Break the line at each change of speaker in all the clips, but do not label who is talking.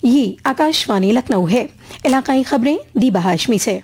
ये आकाशवाणी लखनऊ है। इलाकाई खबरें दीबा हाशमी से।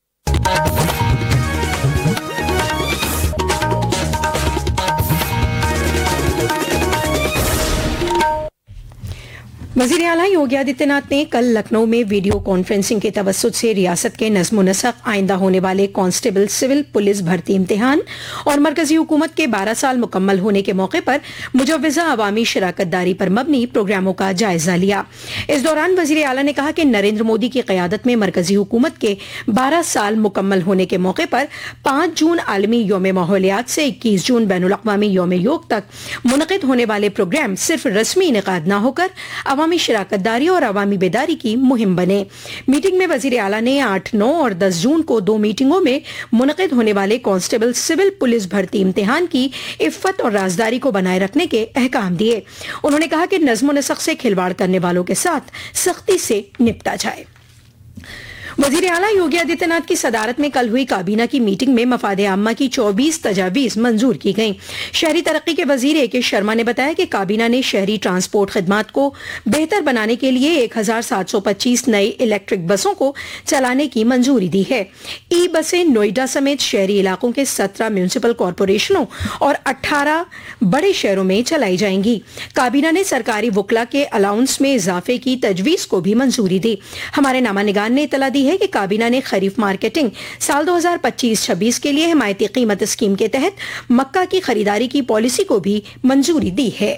वज़ीर आला योगी आदित्यनाथ ने कल लखनऊ में वीडियो कॉन्फ्रेंसिंग के तवस्सुत से रियासत के नज़्म-ओ-नसक़ आइंदा होने वाले कांस्टेबल सिविल पुलिस भर्ती इम्तिहान और मरकजी हुकूमत के 12 साल मुकम्मल होने के मौके पर मुजव्वज़ा अवामी शराकतदारी पर मबनी प्रोग्रामों का जायजा लिया। इस दौरान वज़ीर आला ने कहा कि नरेंद्र मोदी की क़यादत में मरकजी हुकूमत के 12 साल मुकम्मल होने के मौके पर 5 जून आलमी यौम माहौलियात से 21 जून बैनुल-अक़वामी यौम योग तक मुनक़िद होने वाले प्रोग्राम सिर्फ रस्मी इनेक़ाद न होकर अवामी शराकतदारी और अवामी बेदारी की मुहिम बने। मीटिंग में वज़ीर आला ने 8, 9 और 10 जून को 2 मीटिंगों में मुनक़िद होने वाले कांस्टेबल सिविल पुलिस भर्ती इम्तिहान की इफ़्फ़त और राजदारी को बनाए रखने के अहकाम दिए। उन्होंने कहा कि नज़्म-ओ-नसक़ से खिलवाड़ करने वालों के साथ सख्ती से निपटा जाए। वज़ीर आला योगी आदित्यनाथ की सदारत में कल हुई काबीना की मीटिंग में मफाद आम्मा की 24 तजावीज़ मंजूर की गईं। शहरी तरक्की के वज़ीर ए.के. शर्मा ने बताया कि काबीना ने शहरी ट्रांसपोर्ट खिदमात को बेहतर बनाने के लिए 1725 नई इलेक्ट्रिक बसों को चलाने की मंजूरी दी है। ई बसें नोएडा समेत शहरी इलाकों के 17 म्यूनिसिपल कॉरपोरेशनों और 18 बड़े शहरों में चलाई जाएंगी। काबीना ने सरकारी वकला के अलाउंस में इजाफे की तजवीज़ को भी मंजूरी दी। हमारे नामानिगान ने इतला दी है कि काबीना ने खरीफ मार्केटिंग साल 2025-26 के लिए हिमायती कीमत स्कीम के तहत मक्का की खरीदारी की पॉलिसी को भी मंजूरी दी है।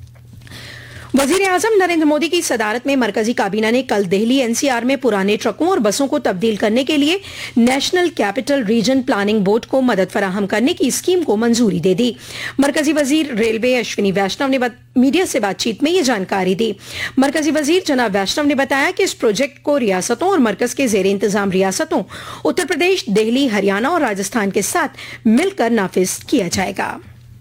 वज़ीर आज़म नरेंद्र मोदी की सदारत में मरकजी काबीना ने कल दिल्ली एनसीआर में पुराने ट्रकों और बसों को तब्दील करने के लिए national capital region planning board को मदद फराहम करने की स्कीम को मंजूरी दे दी। मरकजी वज़ीर रेलवे अश्विनी वैष्णव ने मीडिया से बातचीत में ये जानकारी दी। मरकजी वज़ीर जनाब वैष्णव ने बताया कि इस प्रोजेक्ट को रियासतों और मरकज के ज़ेर इंतजाम रियासतों उत्तर प्रदेश, दिल्ली, हरियाणा और राजस्थान के साथ मिलकर नाफिज किया जाएगा।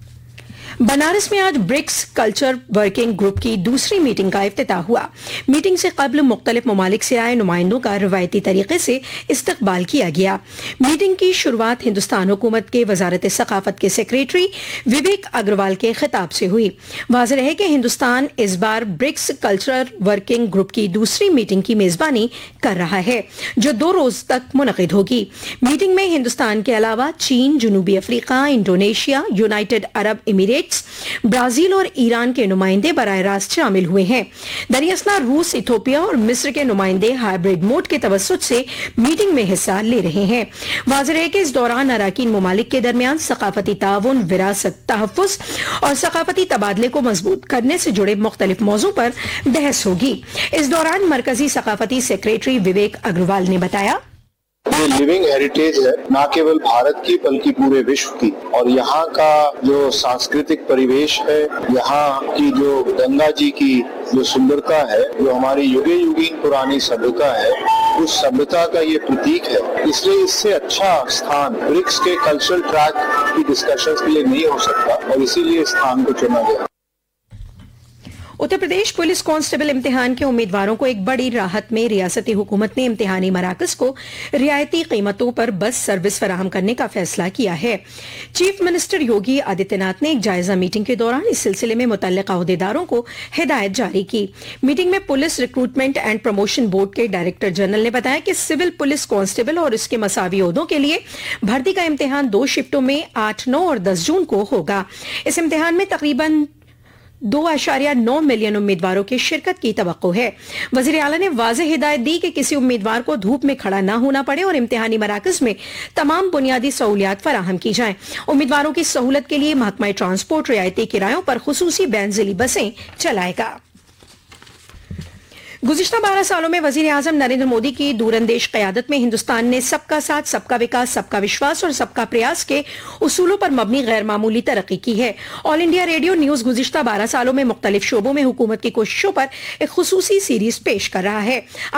बनारस में आज ब्रिक्स कल्चर वर्किंग ग्रुप की दूसरी मीटिंग का इफ्तिताह हुआ। मीटिंग से कबल मुख्तलिफ ममालिक से आए नुमाइंदों का रवायती तरीके से इस्तकबाल किया गया। मीटिंग की शुरुआत हिंदुस्तान हुकूमत के वजारत सकाफत के सेक्रेटरी विवेक अग्रवाल के खिताब से हुई। वाज़ेह है कि हिंदुस्तान इस बार ब्रिक्स कल्चर वर्किंग ग्रुप की दूसरी मीटिंग की मेजबानी कर रहा है, जो 2 रोज तक मुनक़िद होगी। मीटिंग में हिंदुस्तान के अलावा चीन, जनूबी Africa, Indonesia, United Arab emirates, Brazil और ईरान के नुमाइंदे बराह रास्त शामिल हुए हैं। दरियासना रूस, इथोपिया और मिस्र के नुमाइंदे हाइब्रिड मोड के तवस्सुत से मीटिंग में हिस्सा ले रहे हैं। वाज़ेह है कि इस दौरान अराकीन ममालिक के दरमियान सकाफती ताउन, विरासत, तहफ़्फ़ुज़ और सकाफती तबादले को मजबूत करने से जुड़े मुख्तलिफ मौज़ू पर बहस होगी। इस दौरान मरकजी सकाफती सेक्रेटरी विवेक अग्रवाल ने बताया,
ये लिविंग हेरिटेज है न केवल भारत की बल्कि पूरे विश्व की, और यहाँ का जो सांस्कृतिक परिवेश है, यहाँ की जो गंगा जी की जो सुंदरता है, जो हमारी युगे युगीन पुरानी सभ्यता है, उस सभ्यता का ये प्रतीक है। इसलिए इससे अच्छा स्थान ब्रिक्स के कल्चरल ट्रैक की डिस्कशंस के लिए नहीं हो सकता और इसीलिए स्थान को चुना गया।
उत्तर प्रदेश पुलिस कांस्टेबल इम्तिहान के उम्मीदवारों को एक बड़ी राहत में रियासती हुकूमत ने इम्तिहानी मराकज को रियायती कीमतों पर बस सर्विस फराहम करने का फैसला किया है। चीफ मिनिस्टर योगी आदित्यनाथ ने एक जायजा मीटिंग के दौरान इस सिलसिले में मुतल्लिका अहदेदारों को हिदायत जारी की। मीटिंग में police recruitment and promotion board के डायरेक्टर जनरल ने बताया कि सिविल पुलिस कांस्टेबल और इसके मसावी ओहदों के लिए भर्ती का इम्तिहान 2 शिफ्टों में 8, 9 और 10 जून को होगा। इस इम्तिहान में तकरीबन 2.9 मिलियन उम्मीदवारों की शिरकत की तवक्को है। वज़ीर आला ने वाज़ेह हिदायत दी कि किसी उम्मीदवार को धूप में खड़ा न होना पड़े और इम्तिहानी मराकज में तमाम बुनियादी सहूलियात फराहम की जाएं। उम्मीदवारों की सहूलत के लिए महकमा ट्रांसपोर्ट रियायती किरायों पर खुसूसी बैंजिली बसें चलाएगा। गुज़िश्ता 12 सालों में वज़ीर आज़म नरेंद्र मोदी की दूरंदेश क़यादत में हिंदुस्तान ने सबका साथ, सबका विकास, सबका विश्वास और सबका प्रयास के उसूलों पर मबनी गैर मामूली तरक्की की है। ऑल इंडिया रेडियो न्यूज़ गुज़िश्ता 12 सालों में मुख्तलिफ शोबों में हुकूमत की कोशिशों पर एक खुसूसी सीरीज पेश कर रहा है।